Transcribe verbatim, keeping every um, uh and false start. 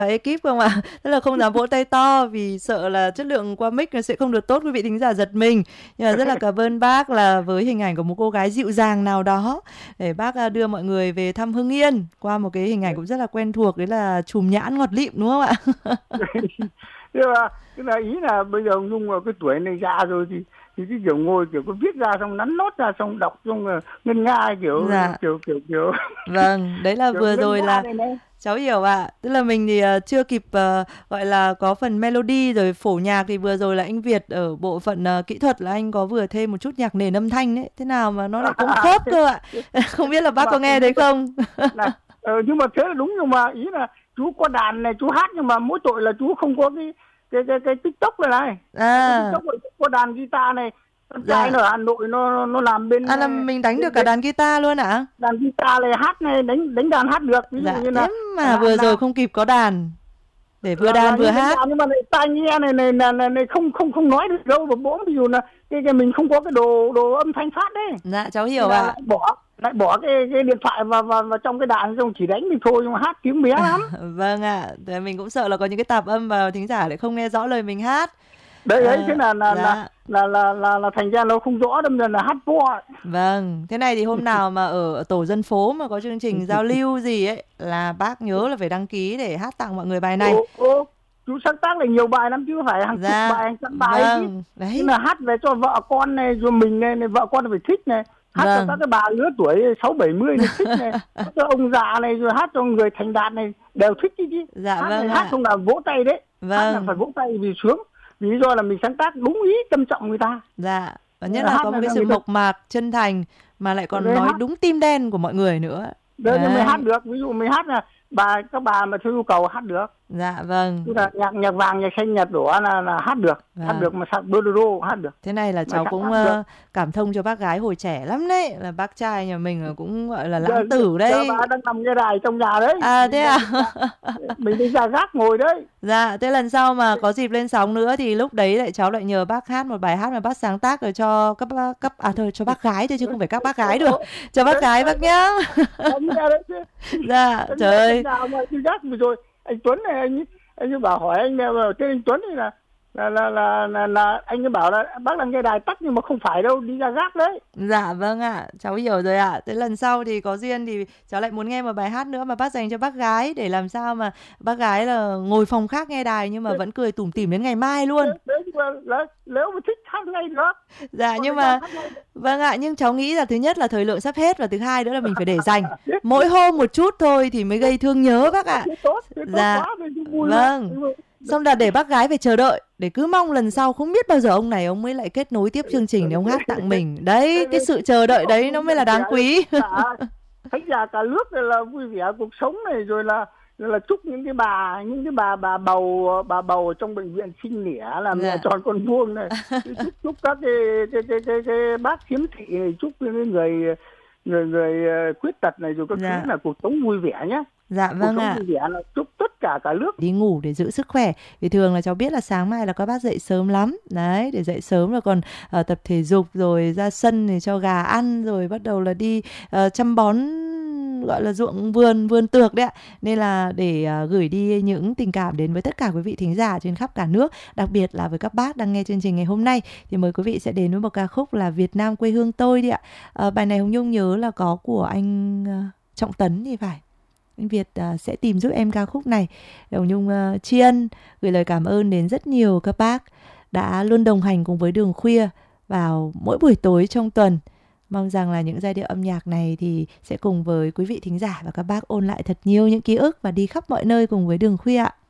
ekip không ạ? Tức là không dám vỗ tay to vì sợ là chất lượng qua mic nó sẽ không được tốt, quý vị thính giả giật mình. Nhưng mà rất là cảm ơn bác là với hình ảnh của một cô gái dịu dàng nào đó để bác à, đưa mọi người về thăm Hưng Yên qua một cái hình ảnh cũng rất là quen thuộc, đấy là chùm nhãn ngọt lịm đúng không ạ? Nhưng mà tức là ý là bây giờ ông Nhung ở cái tuổi này già rồi thì thì cái kiểu ngồi kiểu có viết ra xong nắn nốt ra xong đọc xong rồi ngân nga kiểu Dạ. kiểu kiểu kiểu Vâng, đấy là kiểu vừa ngân rồi nga là này này. cháu hiểu ạ. Tức là mình thì ờ, chưa kịp ờ, gọi là có phần melody rồi phổ nhạc, thì vừa rồi là anh Việt ở bộ phận ờ, kỹ thuật là anh có vừa thêm một chút nhạc nền âm thanh đấy. Thế nào mà nó lại cũng khớp cơ ạ. Không biết là bác có nghe đấy không? Này, ờ, nhưng mà thế là đúng, nhưng mà ý là chú có đàn này chú hát, nhưng mà mỗi tội là chú không có cái cái cái, cái TikTok này này. À, Cái TikTok này, có đàn guitar này. Con dạ. trai ở Hà Nội nó nó làm bên À là mình đánh bên, được cả đàn guitar luôn ạ? đàn guitar này, hát này, đánh đánh đàn hát được, ví dụ Dạ, như là thế mà là, vừa là, rồi không kịp có đàn để vừa là, đàn là vừa như đánh hát. đàn, nhưng mà này, tai nghe này này, này, này, này không không không nói được đâu, mà bố ví dụ là cái, cái mình không có cái đồ đồ âm thanh phát đấy. Dạ, cháu Thì hiểu là ạ. lại bỏ lại bỏ cái cái điện thoại vào vào, vào trong cái đàn, xong chỉ đánh thì thôi, nhưng mà hát tiếng bé lắm. Vâng ạ, à, mình cũng sợ là có những cái tạp âm vào thính giả lại không nghe rõ lời mình hát. Đấy đấy, À, thế là là, dạ. là là là là là thành ra nó không rõ, đâm ra là hát vo. Vâng, thế này thì hôm nào mà ở tổ dân phố mà có chương trình giao lưu gì ấy là bác nhớ là phải đăng ký để hát tặng mọi người bài này. Ô, ô, chú sáng tác là nhiều bài lắm chứ, không phải hàng Dạ, chục bài, hàng trăm bài ấy chứ. vâng, đấy. Nhưng là hát về cho vợ con này, rồi mình này, này vợ con phải thích này. Hát Vâng. cho các cái bà lứa tuổi sáu bảy mươi này thích này. Hát cho ông già này, rồi hát cho người thành đạt này đều thích chứ chứ. Dạ, Hát vâng này, hát ạ. không là vỗ tay đấy. Hát là Vâng, phải vỗ tay vì sướng. Vì do là mình sáng tác đúng ý, tâm trọng người ta. dạ. Và Nên nhất là là hát có một là cái người sự ta- mộc mạc, chân thành mà lại còn Đấy, nói hát. đúng tim đen của mọi người nữa. Đấy, nhưng Đấy. mình hát được, ví dụ mình hát là bà các bà mà theo yêu cầu hát được. Dạ, vâng. Tức là nhạc nhạc vàng, nhạc xanh, nhạc đỏ là là hát được, hát Vâng. được mà sao bolero hát được. Thế này là Mà cháu chắc cũng hát được. ờ, cảm thông cho bác gái hồi trẻ lắm đấy. Là bác trai nhà mình là cũng gọi là lãng Giờ- tử giờ đấy. bà đang nằm nghe đài trong nhà đấy. À thế à? Mình đi ra gác ngồi đấy. Dạ, thế lần sau mà có dịp lên sóng nữa thì lúc đấy lại cháu lại nhờ bác hát một bài hát mà bác sáng tác rồi cho các bác cấp à thôi cho bác gái thôi chứ không phải các bác gái được. Cho bác gái bác nhá. Anh nghe đấy chứ. Dạ, Anh trời nghe ơi. trong nhà mà đi gác vừa rồi anh Tuấn này, anh anh ấy bảo hỏi anh là tên anh Tuấn này là là là là, là, là anh ấy bảo là bác đang nghe đài tắt, nhưng mà không phải đâu, đi ra gác đấy. Dạ vâng ạ, cháu hiểu rồi ạ. Thế lần sau thì có duyên thì cháu lại muốn nghe một bài hát nữa mà bác dành cho bác gái, để làm sao mà bác gái là ngồi phòng khác nghe đài nhưng mà vẫn cười tủm tỉm đến ngày mai luôn. Đấy, đấy nhưng mà là, nếu mà thích hát ngay được. Dạ Còn nhưng người ta mà hát ngay được. vâng ạ, nhưng cháu nghĩ là thứ nhất là thời lượng sắp hết và thứ hai nữa là mình phải để dành mỗi hôm một chút thôi thì mới gây thương nhớ bác ạ. Thế tốt, thế tốt Dạ. quá, thế chứ vui Vâng. lắm. Xong là để bác gái phải chờ đợi, để cứ mong lần sau không biết bao giờ ông này ông mới lại kết nối tiếp chương trình để ông hát tặng mình. Đấy, cái sự chờ đợi đấy nó mới là đáng quý. Cả khán giả cả nước này là vui vẻ cuộc sống này, rồi là rồi là chúc những cái bà những cái bà bà bầu bà bầu ở trong bệnh viện sinh nẻ là mẹ Dạ. tròn con vuông này, chúc chúc các cái cái cái cái, cái bác khiếm thị này, chúc những người người người ờ, khuyết tật này, rồi các Dạ. thứ là cuộc sống vui vẻ nhé. Dạ Cuộc vâng sống ạ. vui vẻ là chúc tất cả cả nước. Đi ngủ để giữ sức khỏe. Vì thường là cháu biết là sáng mai là các bác dậy sớm lắm. Đấy, để dậy sớm là còn uh, tập thể dục rồi ra sân để cho gà ăn, rồi bắt đầu là đi uh, chăm bón, gọi là ruộng vườn vườn tược đấy ạ. Nên là để uh, gửi đi những tình cảm đến với tất cả quý vị thính giả trên khắp cả nước, đặc biệt là với các bác đang nghe chương trình ngày hôm nay, thì mời quý vị sẽ đến với một ca khúc là Việt Nam quê hương tôi đi ạ. Uh, bài này Hồng Nhung nhớ là có của anh uh, Trọng Tấn thì phải. Anh Việt uh, sẽ tìm giúp em ca khúc này. Hồng Nhung uh, tri ân gửi lời cảm ơn đến rất nhiều các bác đã luôn đồng hành cùng với Đường Khuya vào mỗi buổi tối trong tuần. Mong rằng là những giai điệu âm nhạc này thì sẽ cùng với quý vị thính giả và các bác ôn lại thật nhiều những ký ức và đi khắp mọi nơi cùng với Đường Khuya ạ.